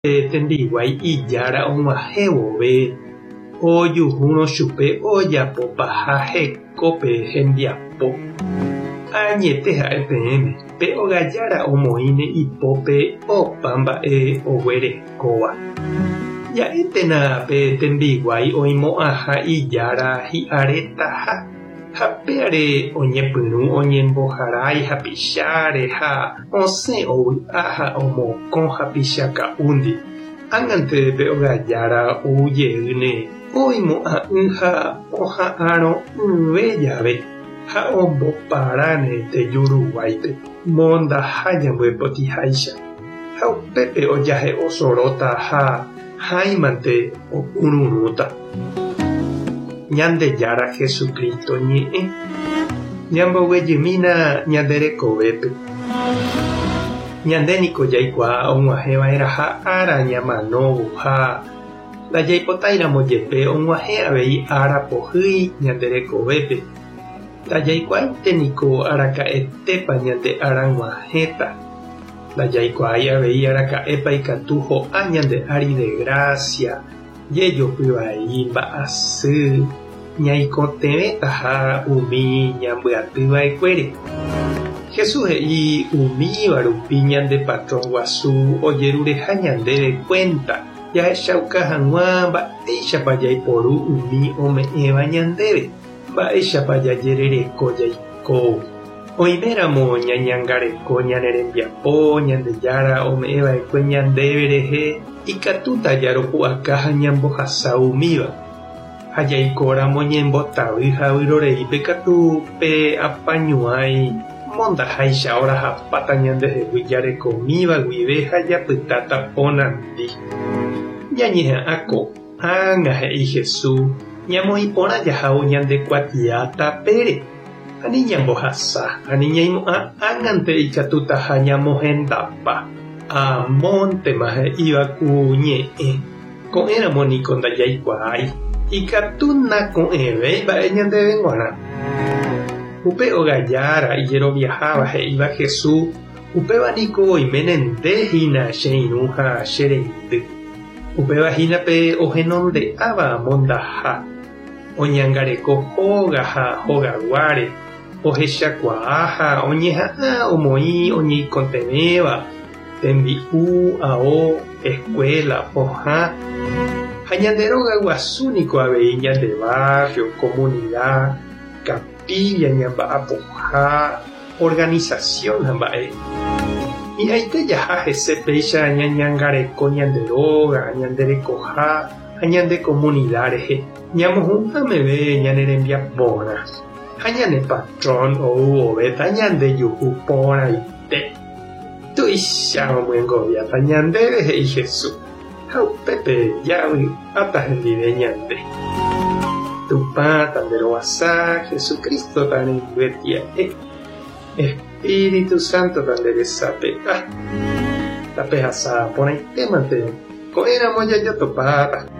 tendiguai ijára og̃uahẽvove ojuhúrõ chupe ojapopa ha hekópe hembiapo. Añete ha'e peẽme pe ogajára omoĩne ipópe opa mba'e oguerekóva. Ja'étena pe tembiguai oimo'ãha ijára hi'aréta ha péare oñepyrũ oñemboharái hapicháre ha osẽ ovy'a ha omokõ hapichaka'úndi. Ág̃ante pe ogajára oujeýne oimo'ã'ỹ ha oha'ãrõ yve jave ha omboparane tejuruguáipe mondaha ñambo'epotiháicha ha upépe ojahe osorota ha háimante okururúta. Ñandejára Jesucristo ñe'ẽ ñamboguejymína ñande rekovépe. Ñandéniko jaikuaa og̃uahẽva'erã ha ára ñamanóvo ha ndajaipotáramo jepe og̃uahẽ avei ára pohýi ñande rekovépe. Ndajaikuáiteniko araka'etépa ñande arag̃uahẽta. Ndajaikuái avei araka'épa ikatu ho'a ñande ári de gracia jejopy vai mba'asy ñaikotevẽta ha umi ñambyatyva'ekuére. Jesús he'i umíva rupi ñande patrón guasu ojerureha ñandéve kuenta jahechauka hag̃ua mba'éichapa jaiporu umi ome'ẽva ñandéve, mba'éichapa jajerereko jaikóvo. Oiméramo ñañangareko ñane rembiapo ñandejára ome'ẽva'ekue ñandéve rehe ikatúta jaropu'aka ha ñambohasa umíva. Ha jaikóramo ñembotavy ha vyroreípe katu pe apañuái mondaháicha orahapáta ñandehegui jarekomíva guive ha japytáta ponandi. Ñañeha'ãko ág̃a he'i Jesús ñamoĩporã jahávo ñande kuatiáta pére. Ani ñambohasa, ani ñaimo'ã ág̃ante ikatúta ha ñamohendápa. Amóntema he'íva ku ñe'ẽ. Ko'ẽramo niko ndajaikuaái. Ikatu nako'ẽvéi mba'e ñandeve g̃uarã. Upe ogajára ijeroviaháva he'íva Jesús. Upéva niko oimenendehína che irũ ha che reindy. Upevahínape ohenonde'áva mondaha. Oñangareko hóga ha hógaguáre. Ohechakuaa ha oñeha'ã omoĩ oñeikotevẽva tembi'u, ao, escuela, pohã. Ha ñande róga guasúniko avei ñande barrio, comunidad, capilla ñamba'apoha, organización hamba'e. Hi'aite jaha hese péicha ñañangareko ñande róga, ñande rekoha ha ñande comunidad rehe. Ñamohu'ãmeve ñane rembiapórã. Ha ñane patrón ouvovéta ñande juhu porãite. Tuicha omyengoviáta ñandéve he'i Jesús. Ha upépe javy'áta hendive ñande. Tupã tanderovasa Jesucristo tandeiguetia'e. Espíritu Santo tanderesápe. Tapehasa porãitémante ko'ẽramo jajotopáta.